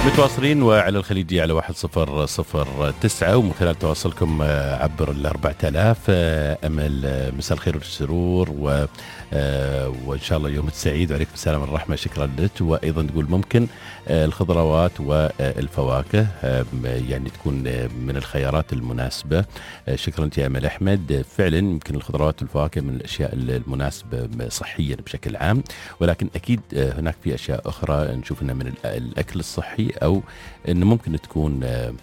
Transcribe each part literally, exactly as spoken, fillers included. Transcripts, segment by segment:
متواصلين وعلى الخليجية على واحد صفر صفر تسعة، ومن خلال تواصلكم عبر الأربعة آلاف. أمل مساء الخير والسرور و وإن شاء الله يوم سعيد وعليكم السلام والرحمة. شكرا لك. وأيضا تقول ممكن الخضروات والفواكه يعني تكون من الخيارات المناسبة. شكرا يا أمل أحمد. فعلا يمكن الخضروات والفواكه من الأشياء المناسبة صحيا بشكل عام، ولكن أكيد هناك في أشياء أخرى نشوف أنها من الأكل الصحي أو أنه ممكن تكون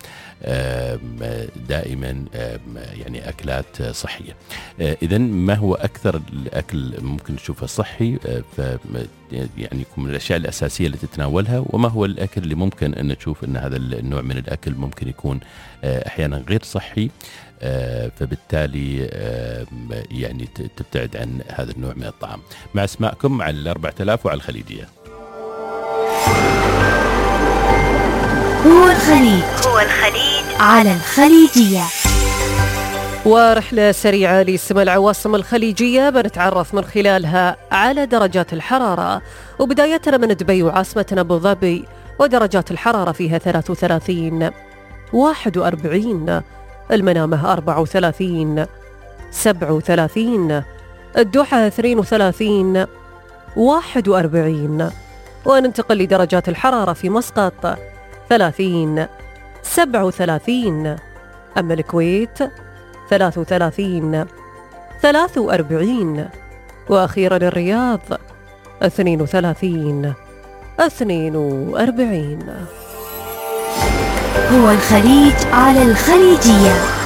دائما يعني أكلات صحية. إذن ما هو أكثر الأكل ممكن نشوفه صحي يعني يكون من الأشياء الأساسية اللي تتناولها، وما هو الأكل اللي ممكن أن نشوف أن هذا النوع من الأكل ممكن يكون أحيانا غير صحي، فبالتالي يعني تبتعد عن هذا النوع من الطعام. مع اسماءكم على الأربعة آلاف وعلى الخليجية. هو الخليج هو الخليج على الخليجية. ورحلة سريعة لسما العواصم الخليجية بنتعرف من خلالها على درجات الحرارة، وبداية من دبي وعاصمتنا أبو ظبي، ودرجات الحرارة فيها ثلاثة وثلاثين، واحد وأربعين، المنامة أربعة وثلاثين، سبعة وثلاثين، الدوحة اثنين وثلاثين، واحد وأربعين. وننتقل لدرجات الحرارة في مسقط ثلاثين، سبعة وثلاثين، أما الكويت ثلاثة وثلاثين، ثلاثة وأربعين، وأخيرا الرياض اثنين وثلاثين، اثنين وأربعين. هو الخليج على الخليجية.